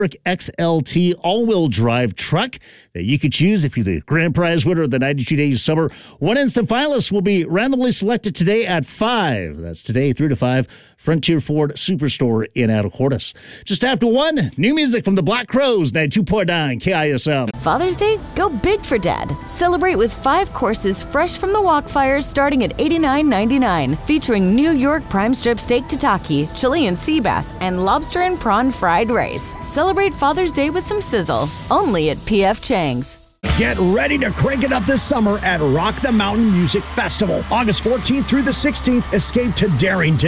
XLT all-wheel drive truck that you could choose if you're the grand prize winner of the 92 Days Summer. One instant finalist will be randomly selected today at 5. That's today, 3 to 5, Frontier Ford Superstore in Anacortes. Just after 1, new music from the Black Crowes, 92.9 KISM. Father's Day? Go big for Dad. Celebrate with 5 courses fresh from the wok fires starting at $89.99, featuring New York prime strip steak tataki, Chilean sea bass, and lobster and prawn fried rice. Celebrate Father's Day with some sizzle, only at P.F. Chang's. Get ready to crank it up this summer at Rock the Mountain Music Festival. August 14th through the 16th, escape to Darrington.